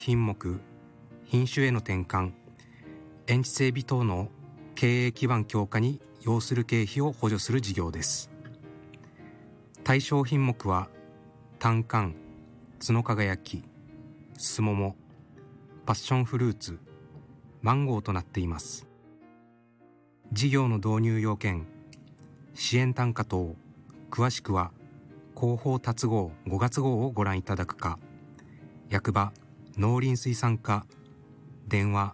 品目、品種への転換、園地整備等の経営基盤強化に要する経費を補助する事業です。対象品目はタカン、角輝き、スモモ、パッションフルーツ、マンゴーとなっています。事業の導入要件、支援単価等、詳しくは広報達号5月号をご覧いただくか、役場農林水産課電話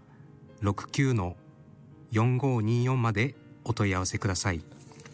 69-4524 までお問い合わせください。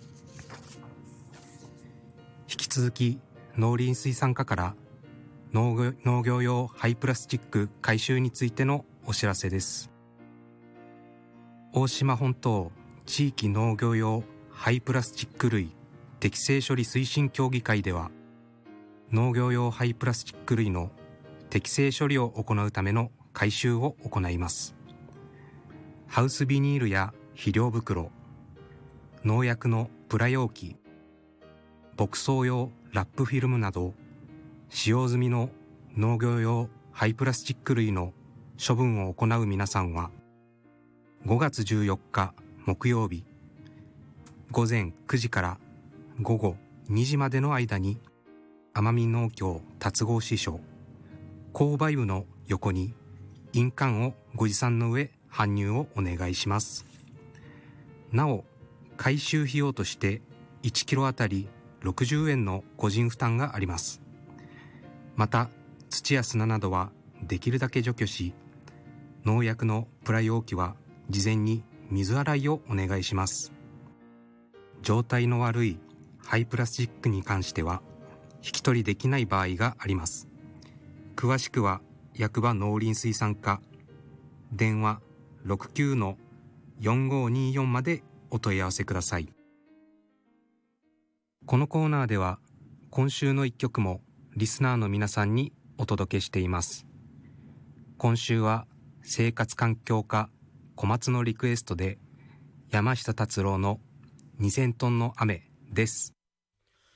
引き続き農林水産課から農業用廃プラスチック回収についてのお知らせです。大島本島地域農業用廃プラスチック類適正処理推進協議会では、農業用廃プラスチック類の適正処理を行うための回収を行います。ハウスビニールや肥料袋、農薬のプラ容器、牧草用ラップフィルムなど使用済みの農業用廃プラスチック類の処分を行う皆さんは、5月14日木曜日午前9時から午後2時までの間に、奄美農協達合支所購買部の横に印鑑をご持参の上搬入をお願いします。なお、回収費用として1キロあたり60円の個人負担があります。また、土や砂などはできるだけ除去し、農薬のプラ容器は事前に水洗いをお願いします。状態の悪い廃プラスチックに関しては引き取りできない場合があります。詳しくは役場農林水産課電話 69-4524 までお問い合わせください。このコーナーでは今週の一曲もリスナーの皆さんにお届けしています。今週は生活環境課小松のリクエストで山下達郎の2000トンの雨です。